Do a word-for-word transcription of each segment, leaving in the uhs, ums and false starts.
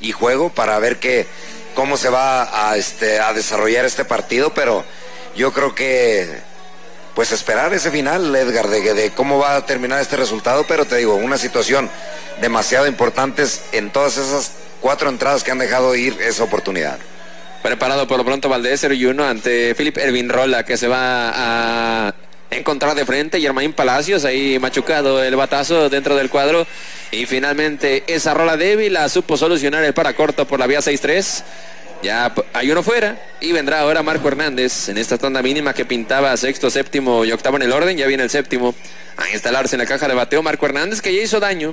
y juego para ver qué, cómo se va a, este, a desarrollar este partido, pero yo creo que pues esperar ese final, Edgar, de, de cómo va a terminar este resultado, pero te digo, una situación demasiado importante en todas esas cuatro entradas que han dejado ir esa oportunidad. Preparado por lo pronto Valdés, cero y uno ante Philip Ervin Rola, que se va a encontrar de frente. Germain Palacios, ahí machucado el batazo dentro del cuadro. Y finalmente esa rola débil la supo solucionar el paracorto por la vía seis tres. Ya hay uno fuera y vendrá ahora Marco Hernández en esta tanda mínima que pintaba sexto, séptimo y octavo en el orden. Ya viene el séptimo a instalarse en la caja de bateo. Marco Hernández, que ya hizo daño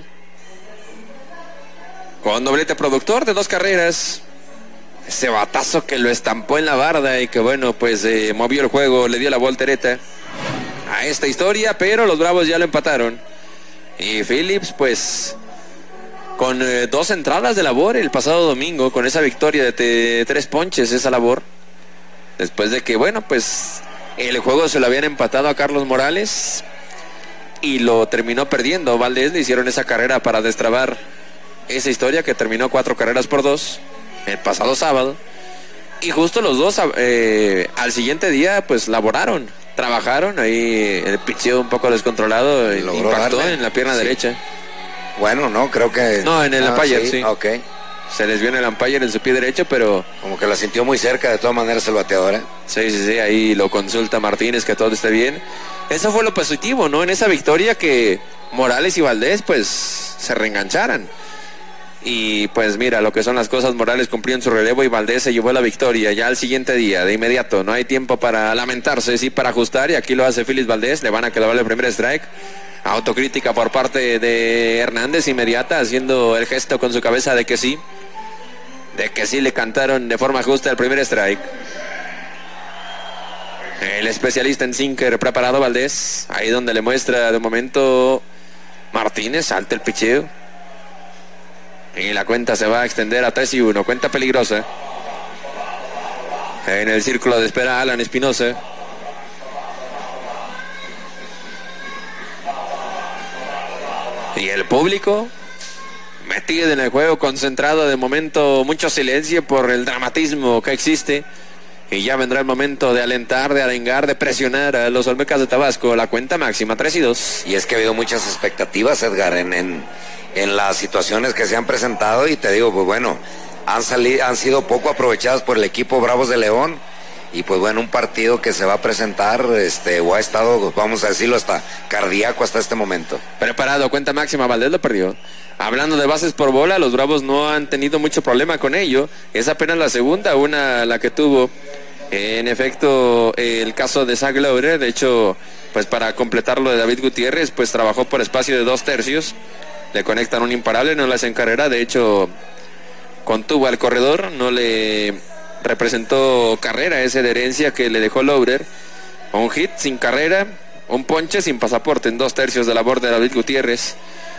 con doblete productor de dos carreras. Ese batazo que lo estampó en la barda y que bueno, pues eh, movió el juego, le dio la voltereta a esta historia, pero los Bravos ya lo empataron. Y Phillips, pues, con eh, dos entradas de labor el pasado domingo, con esa victoria de te, tres ponches, esa labor, después de que, bueno, pues, el juego se lo habían empatado a Carlos Morales y lo terminó perdiendo. Valdés le hicieron esa carrera para destrabar esa historia que terminó cuatro carreras por dos el pasado sábado, y justo los dos eh, al siguiente día pues laboraron, trabajaron, ahí el picheo un poco descontrolado impactó darle en la pierna sí. derecha. Bueno, no, creo que... No, en el ah, umpire, sí. sí. Ok. Se les vio en el umpire en su pie derecho, pero... Como que la sintió muy cerca, de todas maneras el bateador, ¿eh? Sí, sí, sí, ahí lo consulta Martínez, que todo esté bien. Eso fue lo positivo, ¿no? En esa victoria que Morales y Valdés pues se reengancharan. Y pues mira, lo que son las cosas, Morales cumplió en su relevo y Valdés se llevó la victoria ya al siguiente día, de inmediato. No hay tiempo para lamentarse, sí para ajustar, y aquí lo hace Phillips Valdés. Le van a clavar el primer strike. Autocrítica por parte de Hernández inmediata, haciendo el gesto con su cabeza de que sí. De que sí le cantaron de forma justa el primer strike. El especialista en sinker preparado Valdés, ahí donde le muestra de momento Martínez, salta el picheo. Y la cuenta se va a extender a tres y uno, cuenta peligrosa. En el círculo de espera Alan Espinosa. Y el público metido en el juego, concentrado, de momento mucho silencio por el dramatismo que existe. Y ya vendrá el momento de alentar, de arengar, de presionar a los Olmecas de Tabasco. La cuenta máxima, tres y dos. Y es que ha habido muchas expectativas, Edgar, en... en... en las situaciones que se han presentado, y te digo, pues bueno, han salido, han sido poco aprovechadas por el equipo Bravos de León, y pues bueno, un partido que se va a presentar, este, o ha estado, vamos a decirlo, hasta cardíaco hasta este momento. Preparado, cuenta máxima, Valdés lo perdió. Hablando de bases por bola, los Bravos no han tenido mucho problema con ello, es apenas la segunda, una la que tuvo, en efecto, el caso de Zach Laurer. De hecho, pues para completar lo de David Gutiérrez, pues trabajó por espacio de dos tercios. Le conectan un imparable, no le hacen carrera. De hecho, contuvo al corredor, no le representó carrera ese de herencia que le dejó Laurer. Un hit sin carrera, un ponche sin pasaporte en dos tercios de labor de David Gutiérrez.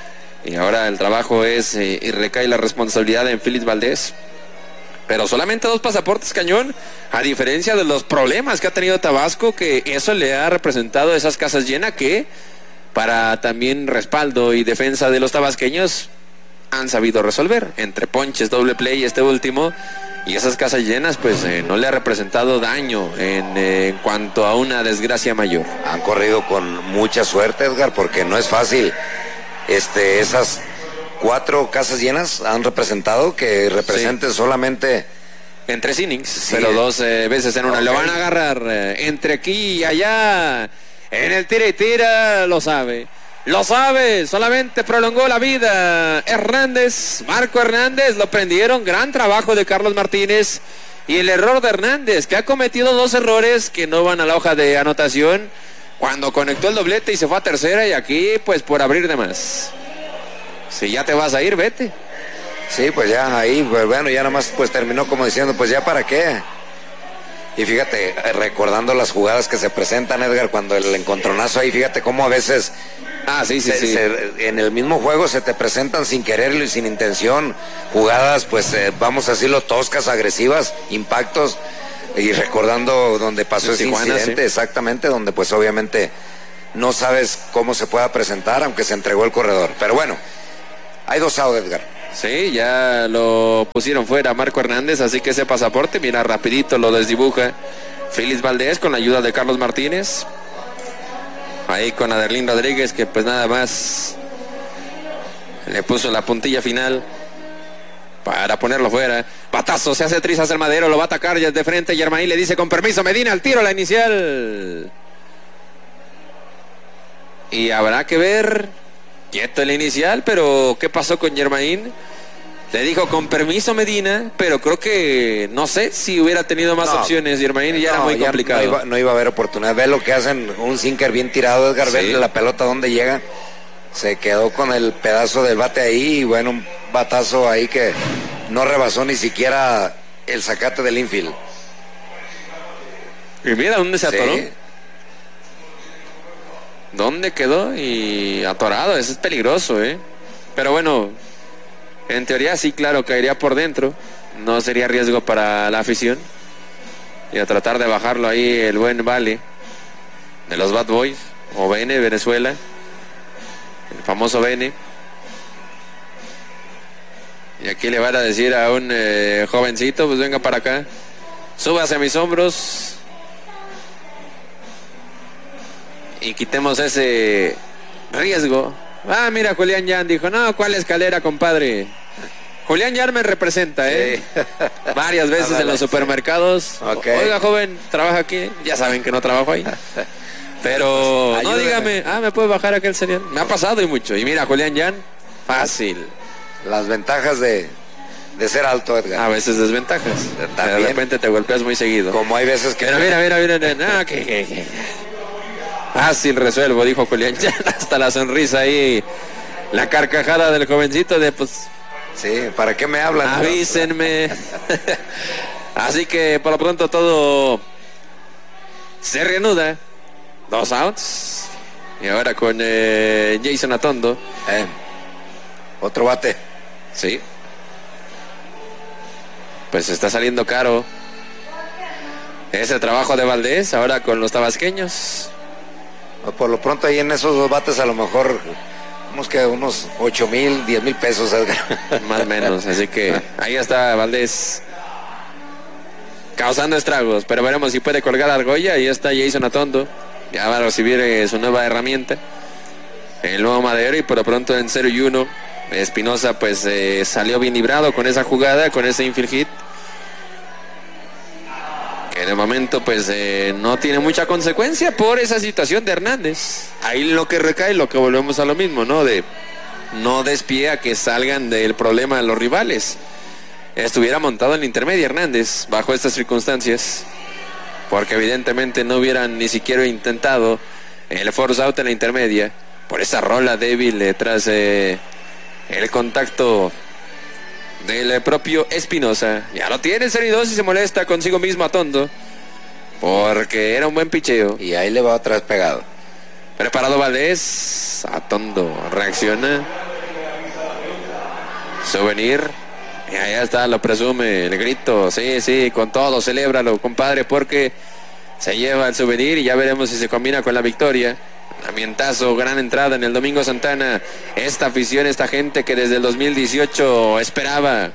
Y ahora el trabajo es eh, y recae la responsabilidad en Phillips Valdés. Pero solamente dos pasaportes, Cañón, a diferencia de los problemas que ha tenido Tabasco, que eso le ha representado esas casas llenas que... para también respaldo y defensa de los tabasqueños han sabido resolver, entre ponches, doble play este último, y esas casas llenas pues eh, no le ha representado daño en, eh, en cuanto a una desgracia mayor. Han corrido con mucha suerte, Edgar, porque no es fácil. Este, esas cuatro casas llenas han representado que representen sí. solamente en tres innings, sí, pero dos eh, veces en una. Okay. Lo van a agarrar eh, entre aquí y allá. En el tira y tira, lo sabe. Lo sabe, solamente prolongó la vida. Hernández, Marco Hernández, lo prendieron. Gran trabajo de Carlos Martínez. Y el error de Hernández, que ha cometido dos errores que no van a la hoja de anotación. Cuando conectó el doblete y se fue a tercera, y aquí, pues por abrir de más. Si ya te vas a ir, vete. Sí, pues ya ahí, pues bueno, ya nada más pues terminó como diciendo, pues ya para qué. Y fíjate, recordando las jugadas que se presentan, Edgar, cuando el encontronazo ahí, fíjate cómo a veces ah, sí, sí, se, sí. Se, en el mismo juego se te presentan sin quererlo y sin intención jugadas, pues eh, vamos a decirlo, toscas, agresivas, impactos, y recordando donde pasó ese Tijuana, incidente, sí. Exactamente, donde pues obviamente no sabes cómo se pueda presentar, aunque se entregó el corredor. Pero bueno, hay dos outs, Edgar. Sí, ya lo pusieron fuera Marco Hernández, así que ese pasaporte, mira, rapidito lo desdibuja Félix Valdés con la ayuda de Carlos Martínez. Ahí con Aderlín Rodríguez, que pues nada más le puso la puntilla final para ponerlo fuera. Batazo, se hace trizas el Madero, lo va a atacar ya de frente. Germain le dice con permiso Medina, al tiro la inicial. Y habrá que ver, quieto el inicial, pero ¿qué pasó con Germain? Le dijo con permiso Medina, pero creo que no sé si hubiera tenido más no, opciones Germain y ya no, era muy ya complicado. No iba, no iba a haber oportunidad. Ve lo que hacen, un sinker bien tirado, Edgar, sí. Ve la pelota donde llega. Se quedó con el pedazo del bate ahí y bueno, un batazo ahí que no rebasó ni siquiera el zacate del infield. Y mira dónde se atoró. Sí. ¿Dónde quedó? Y atorado, eso es peligroso, ¿eh? Pero bueno, en teoría sí, claro, caería por dentro. No sería riesgo para la afición. Y a tratar de bajarlo ahí el buen Vale de los Bad Boys, o Bene, Venezuela. El famoso Bene. Y aquí le van a decir a un eh, jovencito, pues venga para acá. Súbase a mis hombros. Y quitemos ese riesgo. Ah, mira, Julián Yan dijo, no, ¿cuál escalera, compadre? Julián Yan me representa, ¿eh? Sí. Varias veces ah, vale, en los supermercados. Okay. Oiga, joven, ¿trabaja aquí? Ya saben que no trabajo ahí. Pero, no, dígame, ah, ¿me puede bajar aquel serial? Me ha pasado y mucho. Y mira, Julián Yan, fácil. Las ventajas de, de ser alto, Edgar. A veces desventajas. También. De repente te golpeas muy seguido. Como hay veces que... Pero mira, mira, mira, mira, no, que, que, que. Fácil resuelvo, dijo Julián Yan. Hasta la sonrisa ahí, la carcajada del jovencito de, pues... Sí, ¿para qué me hablan? Avísenme. Así que, por lo pronto, todo se reanuda. Dos outs. Y ahora con eh, Jason Atondo. Eh, otro bate. Sí. Pues está saliendo caro ese trabajo de Valdés ahora con los tabasqueños. Por lo pronto ahí en esos dos bates a lo mejor unos que unos ocho mil, diez mil pesos, Edgar. Más o menos, así que ahí está Valdés causando estragos, pero veremos si puede colgar a Argolla. Ahí está Jason Atondo. Ya va a recibir eh, su nueva herramienta, el nuevo Madero, y por lo pronto en cero y uno. Espinosa pues eh, salió bien librado con esa jugada, con ese infield hit, que de momento pues eh, no tiene mucha consecuencia por esa situación de Hernández. Ahí lo que recae, lo que volvemos a lo mismo, ¿no? De no despie a que salgan del problema los rivales. Estuviera montado en la intermedia Hernández bajo estas circunstancias, porque evidentemente no hubieran ni siquiera intentado el force out en la intermedia por esa rola débil detrás de el contacto del propio Espinosa. Ya lo tiene cero y dos y se molesta consigo mismo Atondo, porque era un buen picheo. Y ahí le va otra vez pegado. Preparado Valdés. Atondo reacciona. Souvenir. Y allá está, lo presume, el grito. Sí, sí, con todo, celébralo, compadre, porque se lleva el Souvenir y ya veremos si se combina con la victoria. Ambientazo, gran entrada en el Domingo Santana. Esta afición, esta gente que desde el dos mil dieciocho esperaba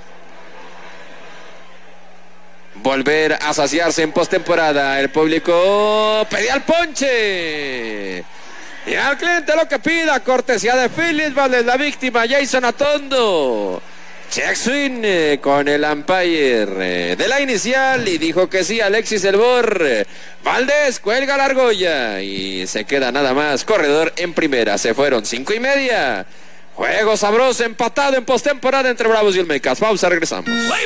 volver a saciarse en postemporada. El público pedía el ponche. Y al cliente lo que pida, cortesía de Félix Valdés, la víctima, Jason Atondo. Check swing eh, con el umpire eh, de la inicial y dijo que sí Alexis Elbor. eh, Valdés cuelga la argolla y se queda nada más corredor en primera. Se fueron cinco y media. Juego sabroso, empatado en postemporada entre Bravos y Olmecas. Pausa, regresamos.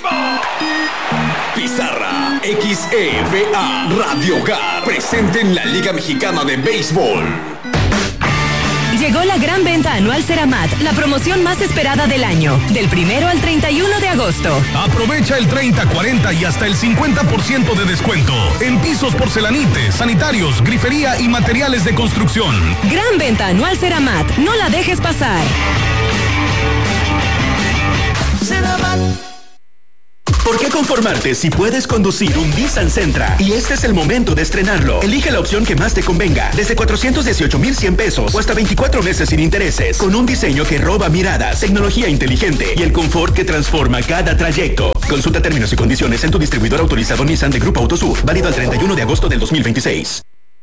Pizarra X E V A Radio Hogar presente en la Liga Mexicana de Béisbol. Llegó la gran venta anual Ceramat, la promoción más esperada del año, del primero al treinta y uno de agosto. Aprovecha el treinta, cuarenta y hasta el cincuenta por ciento de descuento en pisos, porcelanites, sanitarios, grifería y materiales de construcción. Gran venta anual Ceramat, no la dejes pasar. ¿Por qué conformarte si puedes conducir un Nissan Sentra y este es el momento de estrenarlo. Elige la opción que más te convenga, desde cuatrocientos dieciocho mil cien pesos o hasta veinticuatro meses sin intereses, con un diseño que roba miradas, tecnología inteligente y el confort que transforma cada trayecto. Consulta términos y condiciones en tu distribuidor autorizado Nissan de Grupo Autosur, válido al treinta y uno de agosto del dos mil veintiséis.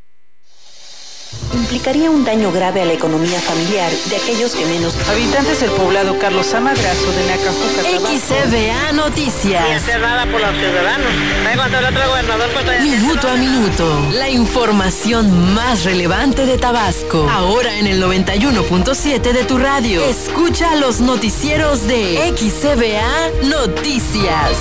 Implicaría un daño grave a la economía familiar de aquellos que menos... Habitantes del poblado Carlos Amadrazo de Nacajuca, X C V A Noticias. Y encerrada por los ciudadanos. Cuando el otro gobernador... Minuto a minuto. La información más relevante de Tabasco. Ahora en el noventa y uno punto siete de tu radio. Escucha los noticieros de X C V A Noticias.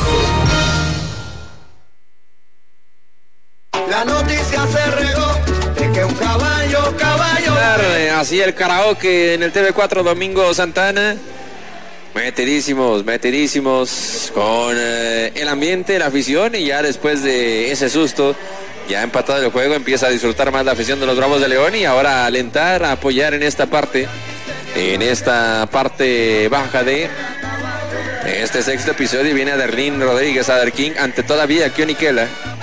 La noticia se regó de que un caballo, caballo... Así el karaoke en el T V cuatro, Domingo Santana. Metidísimos, metidísimos con eh, el ambiente, la afición, y ya después de ese susto, ya empatado el juego, empieza a disfrutar más la afición de los Bravos de León y ahora a alentar, a apoyar en esta parte, en esta parte baja de este sexto episodio. Y viene Aderlín Rodríguez, Aderking, ante todavía Kioniquela.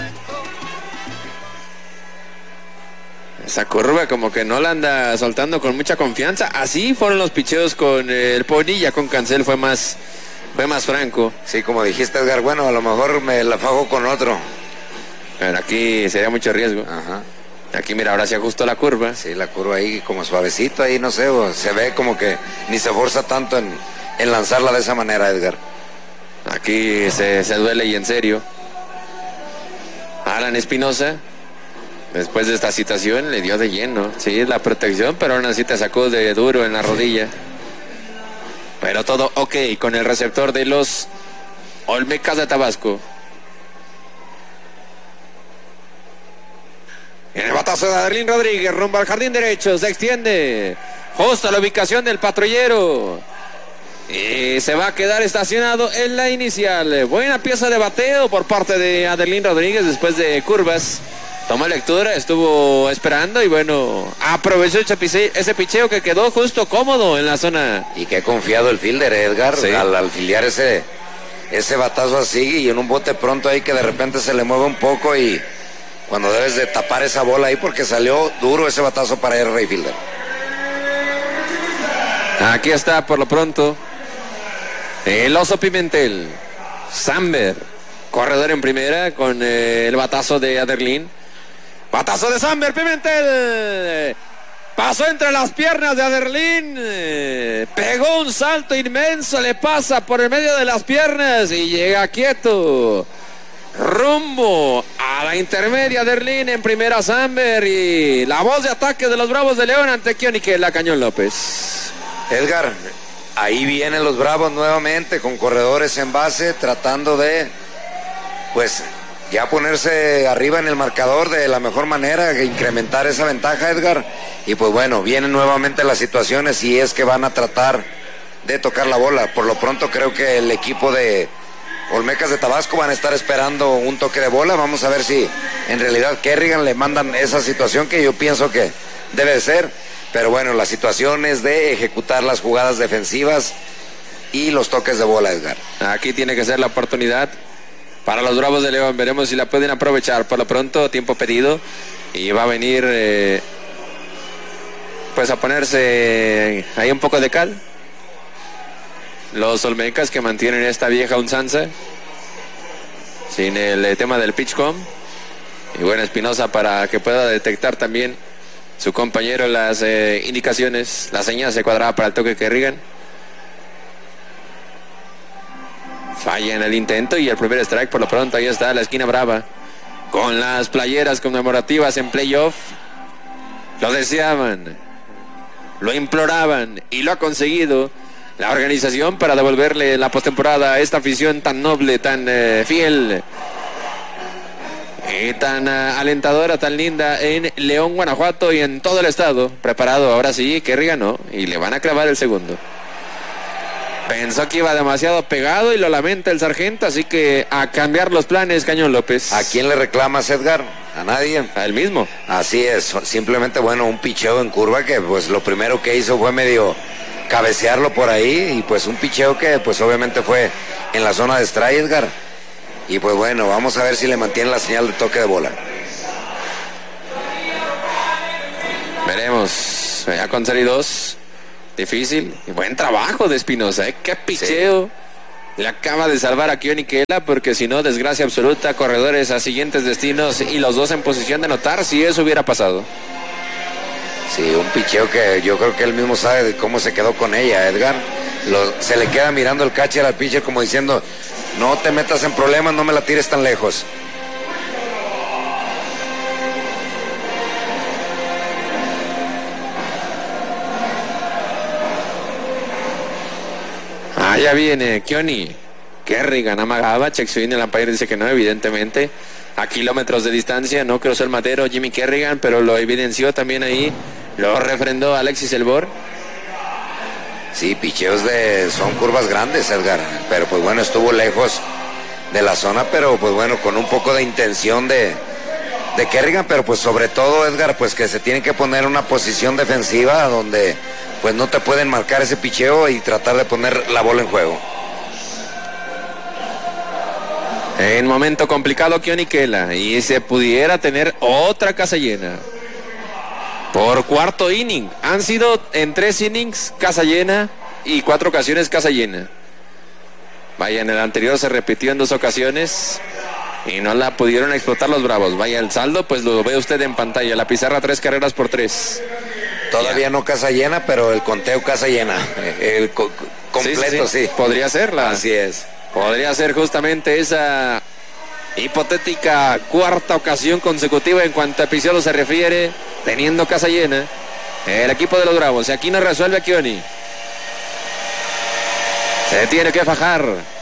Esa curva como que no la anda soltando con mucha confianza. Así fueron los picheos con el Pony, ya con Cancel fue más fue más franco. Sí, como dijiste, Edgar, bueno, a lo mejor me la fago con otro. Pero aquí sería mucho riesgo. Ajá. Aquí mira, ahora se ajustó la curva. Sí, la curva ahí como suavecito, ahí no sé, se ve como que ni se forza tanto en, en lanzarla de esa manera, Edgar. Aquí se, se duele y en serio. Alan Espinosa, después de esta situación, le dio de lleno, sí, la protección, pero aún así te sacó de duro en la rodilla. Pero todo ok con el receptor de los Olmecas de Tabasco. En el batazo de Aderlín Rodríguez, rumbo al jardín derecho, se extiende justo a la ubicación del patrullero. Y se va a quedar estacionado en la inicial. Buena pieza de bateo por parte de Aderlín Rodríguez después de curvas. Tomó lectura, estuvo esperando y bueno, aprovechó ese picheo que quedó justo cómodo en la zona. Y qué confiado el fielder, Edgar, sí. al, al filiar ese, ese batazo así y en un bote pronto ahí que de repente se le mueve un poco y cuando debes de tapar esa bola ahí porque salió duro ese batazo para el right fielder. Aquí está por lo pronto el Oso Pimentel, Samber, corredor en primera con eh, el batazo de Aderlín. Batazo de Samber, Pimentel. Pasó entre las piernas de Aderlín. Eh, pegó un salto inmenso, le pasa por el medio de las piernas y llega quieto. Rumbo a la intermedia, Aderlín en primera, Samber, y la voz de ataque de los Bravos de León ante Kioniquela, Cañón López. Edgar, ahí vienen los Bravos nuevamente con corredores en base, tratando de, pues, ya ponerse arriba en el marcador de la mejor manera, incrementar esa ventaja, Edgar. Y pues bueno, vienen nuevamente las situaciones y es que van a tratar de tocar la bola. Por lo pronto creo que el equipo de Olmecas de Tabasco van a estar esperando un toque de bola. Vamos a ver si en realidad Kerrigan le mandan esa situación que yo pienso que debe de ser. Pero bueno, la situación es de ejecutar las jugadas defensivas y los toques de bola, Edgar. Aquí tiene que ser la oportunidad para los Bravos de León. Veremos si la pueden aprovechar. Por lo pronto, tiempo pedido. Y va a venir eh, pues a ponerse ahí un poco de cal los Olmecas, que mantienen esta vieja usanza sin el eh, tema del pitchcom. Y bueno, Espinosa para que pueda detectar también su compañero las eh, indicaciones. La señal se cuadraba para el toque que Kerrigan. Falla en el intento y el primer strike. Por lo pronto ahí está la esquina brava con las playeras conmemorativas en playoff. Lo deseaban, lo imploraban y lo ha conseguido la organización para devolverle la postemporada a esta afición tan noble, tan eh, fiel y tan uh, alentadora, tan linda en León, Guanajuato y en todo el estado. Preparado ahora sí, Kerrigan no, y le van a clavar el segundo. Pensó que iba demasiado pegado y lo lamenta el sargento, así que a cambiar los planes, Cañón López. ¿A quién le reclamas, Edgar? ¿A nadie? A él mismo. Así es, simplemente bueno, un picheo en curva que pues lo primero que hizo fue medio cabecearlo por ahí y pues un picheo que pues obviamente fue en la zona de strike, Edgar. Y pues bueno, vamos a ver si le mantiene la señal de toque de bola. Veremos. Ya con serie dos. Difícil. Y buen trabajo de Espinosa, ¿eh? Qué picheo. Sí. Le acaba de salvar a Keoni Kela, porque si no, desgracia absoluta, corredores a siguientes destinos y los dos en posición de anotar si eso hubiera pasado. Sí, un picheo que yo creo que él mismo sabe de cómo se quedó con ella, Edgar. Lo, se le queda mirando el catcher al pitcher como diciendo, no te metas en problemas, no me la tires tan lejos. Ah, ya viene Keoni Kerrigan, amagaba, check swing, el umpire dice que no, evidentemente. A kilómetros de distancia, no cruzó el matero Jimmy Kerrigan, pero lo evidenció también ahí, lo refrendó Alexis Elbor. Sí, picheos de, son curvas grandes, Edgar, pero pues bueno, estuvo lejos de la zona, pero pues bueno, con un poco de intención de, de Kerrigan, pero pues sobre todo, Edgar, pues que se tiene que poner en una posición defensiva donde pues no te pueden marcar ese picheo y tratar de poner la bola en juego. En momento complicado Keoni Kela, y se pudiera tener otra casa llena. Por cuarto inning. Han sido en tres innings casa llena y cuatro ocasiones casa llena. Vaya, en el anterior se repitió en dos ocasiones y no la pudieron explotar los Bravos. Vaya, el saldo pues lo ve usted en pantalla. La pizarra, tres carreras por tres. Todavía ya. No casa llena, pero el conteo casa llena. El co completo, sí, sí, sí. sí. Podría serla. Así es. Podría ser justamente esa hipotética cuarta ocasión consecutiva en cuanto a episodio se refiere, teniendo casa llena el equipo de los Bravos. Y aquí no resuelve a Keoni. Se tiene que fajar.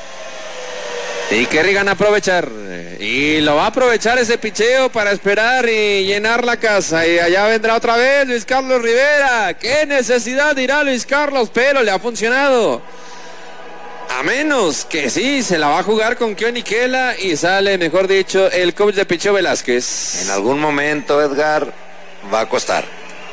Y Kerrigan aprovechar. Y lo va a aprovechar ese picheo para esperar y llenar la casa. Y allá vendrá otra vez Luis Carlos Rivera. ¿Qué necesidad dirá Luis Carlos? Pero le ha funcionado. A menos que sí, se la va a jugar con Keoni Kela y sale, mejor dicho, el coach de picheo Velázquez. En algún momento, Edgar, va a costar.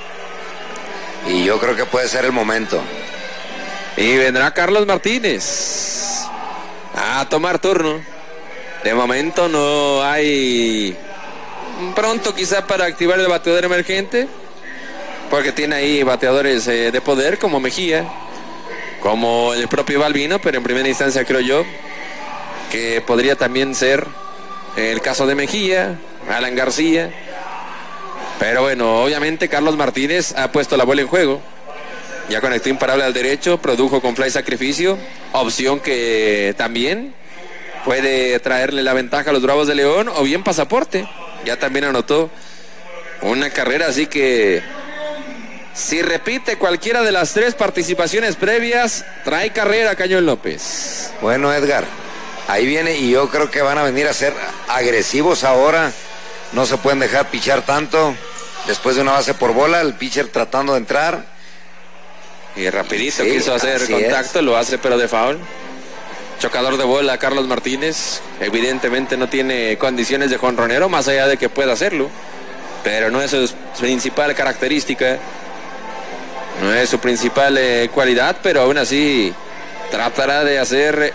Y yo creo que puede ser el momento. Y vendrá Carlos Martínez a tomar turno. De momento no hay pronto quizá para activar el bateador emergente, porque tiene ahí bateadores eh, de poder como Mejía, como el propio Balbino, pero en primera instancia creo yo que podría también ser el caso de Mejía, Alan García. Pero bueno, obviamente Carlos Martínez ha puesto la bola en juego. Ya conectó imparable al derecho, produjo con fly sacrificio, opción que también puede traerle la ventaja a los Bravos de León, o bien pasaporte. Ya también anotó una carrera, así que si repite cualquiera de las tres participaciones previas, trae carrera Cañón López. Bueno, Edgar, ahí viene, y yo creo que van a venir a ser agresivos ahora. No se pueden dejar pichar tanto. Después de una base por bola, el pitcher tratando de entrar. Y rapidito sí, quiso hacer contacto, es. Lo hace pero de foul. Chocador de bola Carlos Martínez. Evidentemente no tiene condiciones de jonronero, más allá de que pueda hacerlo. Pero no es su principal característica. No es su principal eh, cualidad, pero aún así tratará de hacer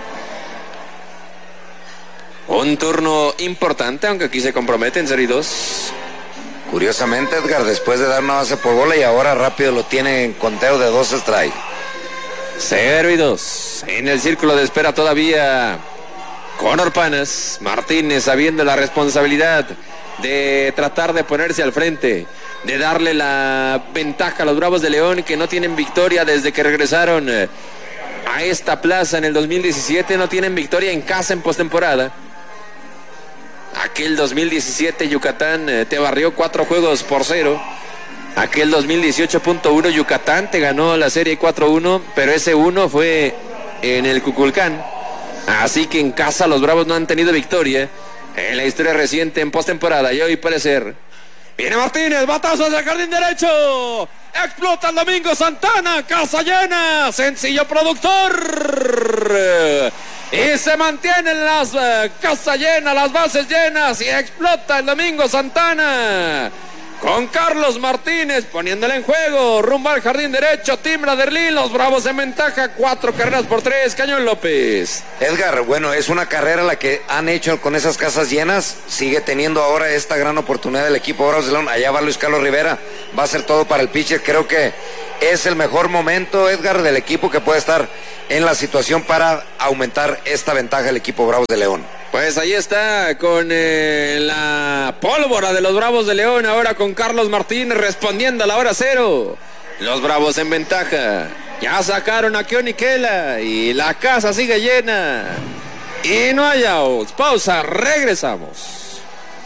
un turno importante, aunque aquí se compromete en serie dos. Curiosamente, Edgar, después de dar una base por bola y ahora rápido lo tiene en conteo de dos strikes. cero y dos. En el círculo de espera todavía Conor Panas. Martínez sabiendo la responsabilidad de tratar de ponerse al frente, de darle la ventaja a los Bravos de León, que no tienen victoria desde que regresaron a esta plaza en el dos mil diecisiete. No tienen victoria en casa en postemporada. Aquel dos mil diecisiete Yucatán eh, te barrió cuatro juegos por cero. Aquel dos mil dieciocho punto uno Yucatán te ganó la serie cuatro uno, pero ese uno fue en el Cuculcán. Así que en casa los Bravos no han tenido victoria en la historia reciente en postemporada. Y hoy puede ser. Viene Martínez, batazo hacia el jardín derecho. Explota el Domingo Santana, casa llena, sencillo productor. Y se mantienen las uh, casas llenas, las bases llenas, y explota el Domingo Santana. con Carlos Martínez poniéndola en juego, rumbo al jardín derecho, timbra Derlín, los Bravos en ventaja, cuatro carreras por tres, Cañón López. Edgar, bueno, es una carrera la que han hecho con esas casas llenas, sigue teniendo ahora esta gran oportunidad del equipo Bravos de León, allá va Luis Carlos Rivera, va a ser todo para el pitcher, creo que es el mejor momento, Edgar, del equipo que puede estar en la situación para aumentar esta ventaja del equipo Bravos de León. Pues ahí está con eh, la pólvora de los Bravos de León, ahora con Carlos Martínez respondiendo a la hora cero. Los Bravos en ventaja. Ya sacaron a Keoni Kela y la casa sigue llena. Y no hay outs. Pausa, regresamos.